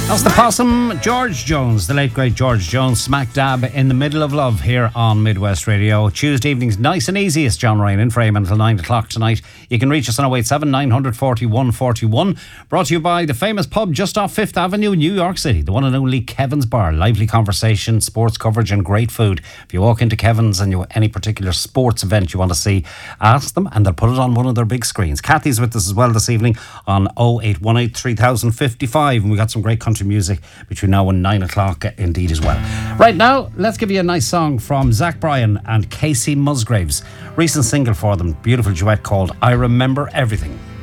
That's the possum, George Jones, the late great George Jones, smack dab in the middle of love here on Midwest Radio. Tuesday evenings, nice and easy. It's John Ryan in frame until 9 o'clock tonight. You can reach us on 087 940 141. Brought to you by the famous pub just off 5th Avenue, New York City, the one and only Kevin's Bar. Lively conversation, sports coverage and great food. If you walk into Kevin's and you have any particular sports event you want to see, ask them and they'll put it on one of their big screens. Kathy's with us as well this evening on 0818 3055, and we got some great country music between now and 9 o'clock indeed as well. Right now, let's give you a nice song from Zach Bryan and Casey Musgraves. Recent single for them, beautiful duet called I Remember Everything.